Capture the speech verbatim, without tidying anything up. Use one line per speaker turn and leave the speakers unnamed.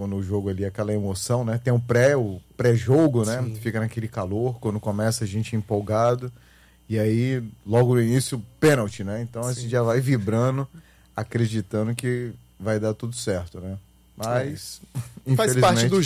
quando o jogo ali, aquela emoção, né? Tem um pré, o pré-jogo, né?
Sim.
Fica naquele calor, quando começa a gente empolgado. E aí, logo no início, pênalti, né? Então a gente já vai vibrando, acreditando que vai dar tudo certo, né? Mas,
Faz parte do